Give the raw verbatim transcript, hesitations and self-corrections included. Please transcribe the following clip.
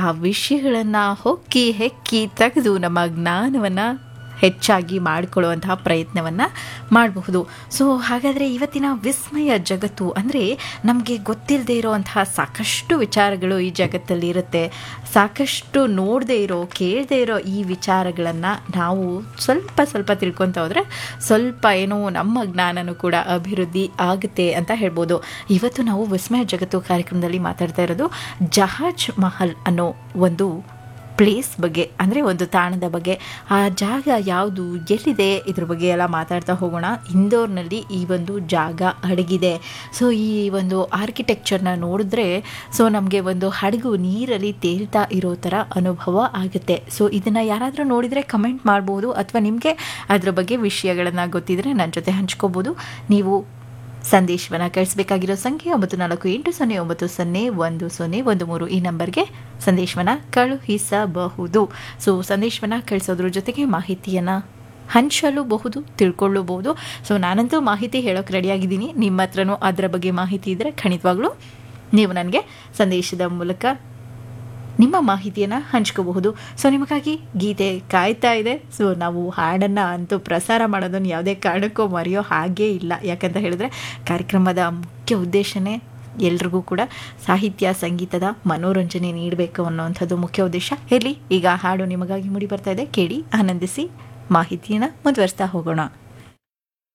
ಆ ವಿಷಯಗಳನ್ನು ಹೊಕ್ಕಿ ಹೆಕ್ಕಿ ತೆಗೆದು ನಮ್ಮ ಜ್ಞಾನವನ್ನು ಹೆಚ್ಚಾಗಿ ಮಾಡಿಕೊಳ್ಳುವಂತಹ ಪ್ರಯತ್ನವನ್ನು ಮಾಡಬಹುದು. ಸೊ ಹಾಗಾದರೆ ಇವತ್ತಿನ ವಿಸ್ಮಯ ಜಗತ್ತು ಅಂದರೆ ನಮಗೆ ಗೊತ್ತಿಲ್ಲದೆ ಇರೋವಂತಹ ಸಾಕಷ್ಟು ವಿಚಾರಗಳು ಈ ಜಗತ್ತಲ್ಲಿ ಇರುತ್ತೆ. ಸಾಕಷ್ಟು ನೋಡದೇ ಇರೋ ಕೇಳದೇ ಇರೋ ಈ ವಿಚಾರಗಳನ್ನು ನಾವು ಸ್ವಲ್ಪ ಸ್ವಲ್ಪ ತಿಳ್ಕೊತ ಹೋದರೆ ಸ್ವಲ್ಪ ಏನೋ ನಮ್ಮ ಜ್ಞಾನನೂ ಕೂಡ ಅಭಿವೃದ್ಧಿ ಆಗುತ್ತೆ ಅಂತ ಹೇಳ್ಬೋದು. ಇವತ್ತು ನಾವು ವಿಸ್ಮಯ ಜಗತ್ತು ಕಾರ್ಯಕ್ರಮದಲ್ಲಿ ಮಾತಾಡ್ತಾ ಇರೋದು ಜಹಾಜ್ ಮಹಲ್ ಅನ್ನೋ ಒಂದು ಪ್ಲೇಸ್ ಬಗ್ಗೆ, ಅಂದರೆ ಒಂದು ತಾಣದ ಬಗ್ಗೆ. ಆ ಜಾಗ ಯಾವುದು, ಎಲ್ಲಿದೆ, ಇದ್ರ ಬಗ್ಗೆ ಎಲ್ಲ ಮಾತಾಡ್ತಾ ಹೋಗೋಣ. ಇಂದೋರ್ನಲ್ಲಿ ಈ ಒಂದು ಜಾಗ ಅಡಗಿದೆ. ಸೊ ಈ ಒಂದು ಆರ್ಕಿಟೆಕ್ಚರ್ನ ನೋಡಿದ್ರೆ ಸೊ ನಮಗೆ ಒಂದು ಹಡಗು ನೀರಲ್ಲಿ ತೇಲ್ತಾ ಇರೋ ಥರ ಅನುಭವ ಆಗುತ್ತೆ. ಸೊ ಇದನ್ನು ಯಾರಾದರೂ ನೋಡಿದರೆ ಕಮೆಂಟ್ ಮಾಡ್ಬೋದು, ಅಥವಾ ನಿಮಗೆ ಅದ್ರ ಬಗ್ಗೆ ವಿಷಯಗಳನ್ನು ಗೊತ್ತಿದ್ರೆ ನನ್ನ ಜೊತೆ ಹಂಚ್ಕೋಬೋದು. ನೀವು ಸಂದೇಶವನ್ನು ಕಳಿಸಬೇಕಾಗಿರೋ ಸಂಖ್ಯೆ ಒಂಬತ್ತು ನಾಲ್ಕು ಎಂಟು ಸೊನ್ನೆ ಒಂಬತ್ತು ಸೊನ್ನೆ ಒಂದು ಸೊನ್ನೆ ಒಂದು ಮೂರು ಈ ನಂಬರ್ಗೆ ಸಂದೇಶವನ್ನು ಕಳುಹಿಸಬಹುದು. ಸೊ ಸಂದೇಶವನ್ನು ಕಳಿಸೋದ್ರ ಜೊತೆಗೆ ಮಾಹಿತಿಯನ್ನು ಹಂಚಲೂಬಹುದು, ತಿಳ್ಕೊಳ್ಳಬಹುದು. ಸೊ ನಾನಂತೂ ಮಾಹಿತಿ ಹೇಳೋಕೆ ರೆಡಿಯಾಗಿದ್ದೀನಿ. ನಿಮ್ಮ ಹತ್ರನೂ ಅದರ ಬಗ್ಗೆ ಮಾಹಿತಿ ಇದ್ದರೆ ಖಂಡಿತವಾಗ್ಲೂ ನೀವು ನನಗೆ ಸಂದೇಶದ ಮೂಲಕ ನಿಮ್ಮ ಮಾಹಿತಿಯನ್ನು ಹಂಚ್ಕೋಬಹುದು. ಸೊ ನಿಮಗಾಗಿ ಗೀತೆ ಕಾಯ್ತಾ ಇದೆ. ಸೊ ನಾವು ಹಾಡನ್ನು ಅಂತೂ ಪ್ರಸಾರ ಮಾಡೋದನ್ನು ಯಾವುದೇ ಕಾರಣಕ್ಕೂ ಮರೆಯೋ ಹಾಗೇ ಇಲ್ಲ. ಯಾಕಂತ ಹೇಳಿದ್ರೆ ಕಾರ್ಯಕ್ರಮದ ಮುಖ್ಯ ಉದ್ದೇಶನೇ ಎಲ್ರಿಗೂ ಕೂಡ ಸಾಹಿತ್ಯ ಸಂಗೀತದ ಮನೋರಂಜನೆ ನೀಡಬೇಕು ಅನ್ನೋವಂಥದ್ದು ಮುಖ್ಯ ಉದ್ದೇಶ. ಇರಲಿ, ಈಗ ಹಾಡು ನಿಮಗಾಗಿ ಮೂಡಿ ಬರ್ತಾ ಇದೆ, ಕೇಳಿ ಆನಂದಿಸಿ. ಮಾಹಿತಿಯನ್ನು ಮುಂದುವರಿಸ್ತಾ ಹೋಗೋಣ.